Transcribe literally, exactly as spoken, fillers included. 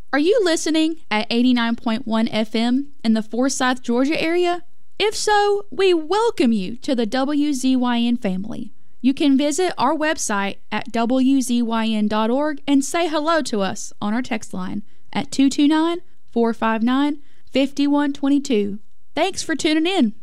Are you listening at eighty-nine point one F M in the Forsyth, Georgia area? If so, we welcome you to the W Z Y N family. You can visit our website at W Z Y N dot org and say hello to us on our text line at two two nine, four five nine, five one two two. Thanks for tuning in.